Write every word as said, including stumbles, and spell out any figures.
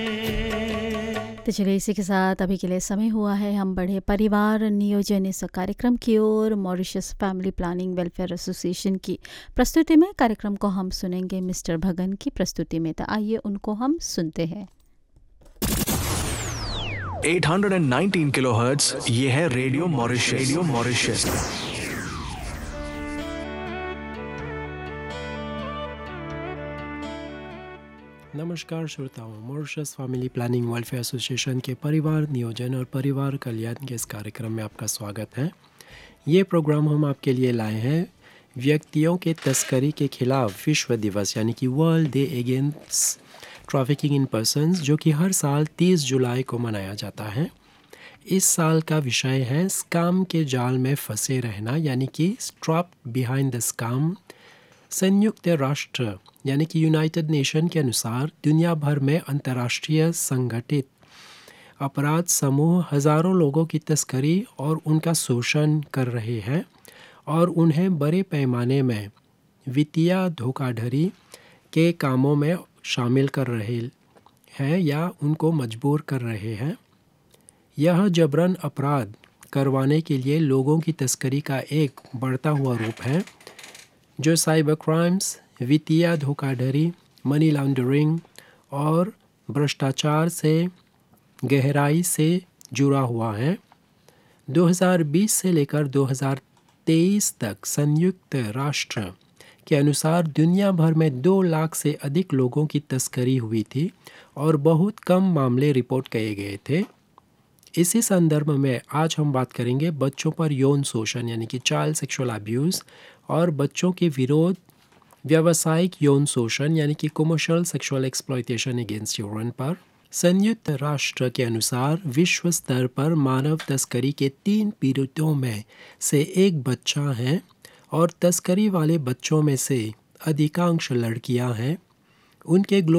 तो चलिए इसी के साथ अभी के लिए समय हुआ है हम बढ़े परिवार नियोजन इस कार्यक्रम की ओर। Mauritius family planning welfare association की प्रस्तुति में कार्यक्रम को हम सुनेंगे मिस्टर भगन की प्रस्तुति में। तो आइए उनको हम सुनते हैं। आठ सौ उन्नीस किलोहर्ट्ज़ ये है रेडियो मॉरिशस। रेडियो मॉरिशस नमस्कार श्रोताओं, Mauritius family planning welfare association के परिवार नियोजन और परिवार कल्याण के इस कार्यक्रम में आपका स्वागत है। ये प्रोग्राम हम आपके लिए लाए हैं व्यक्तियों के तस्करी के खिलाफ विश्व दिवस यानी कि world day against trafficking in persons, जो कि हर साल तीस जुलाई को मनाया जाता है। इस साल का विषय है स्कैम के जाल में फंसे रहना यानी कि ट्रैप बिहाइंड द स्कैम। संयुक्त राष्ट्र यानी कि यूनाइटेड नेशन के अनुसार दुनिया भर में अंतर्राष्ट्रीय संगठित अपराध समूह हज़ारों लोगों की तस्करी और उनका शोषण कर रहे हैं और उन्हें बड़े पैमाने में वित्तीय धोखाधड़ी के कामों में शामिल कर रहे हैं या उनको मजबूर कर रहे हैं। यह जबरन अपराध करवाने के लिए लोगों की तस्करी का एक बढ़ता हुआ रूप है जो साइबर क्राइम्स, वित्तीय धोखाधड़ी, मनी लॉन्ड्रिंग और भ्रष्टाचार से गहराई से जुड़ा हुआ है। दो हज़ार बीस से लेकर दो हज़ार तेईस तक संयुक्त राष्ट्र के अनुसार दुनिया भर में दो लाख से अधिक लोगों की तस्करी हुई थी और बहुत कम मामले रिपोर्ट किए गए थे। इसी संदर्भ में आज हम बात करेंगे बच्चों पर यौन शोषण यानी कि चाइल्ड सेक्सुअल अब्यूज़ और बच्चों के विरोध व्यावसायिक यौन शोषण यानी कि commercial sexual exploitation against children पर। संयुक्त राष्ट्र के अनुसार विश्व स्तर पर मानव तस्करी के तीन पीड़ितों में से एक बच्चा है और तस्करी वाले बच्चों में से अधिकांश लड़कियां हैं। उनके